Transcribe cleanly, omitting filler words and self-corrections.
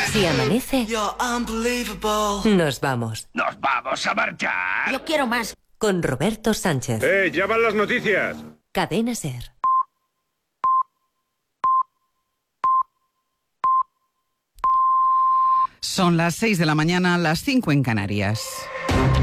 Si amanece, nos vamos. ¡Nos vamos a marchar! Yo quiero más. Con Roberto Sánchez. Ya van las noticias! Cadena SER. Son las 6 de la mañana, las 5 en Canarias.